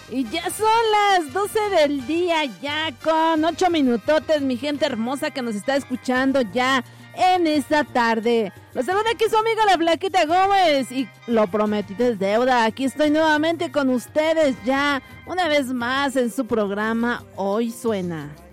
Y ya son las 12 del día, ya con 8 minutotes, mi gente hermosa que nos está escuchando ya en esta tarde. Los saluda aquí su amiga la Flaquita Gómez y lo prometido es deuda. Aquí estoy nuevamente con ustedes ya una vez más en su programa Hoy Suena.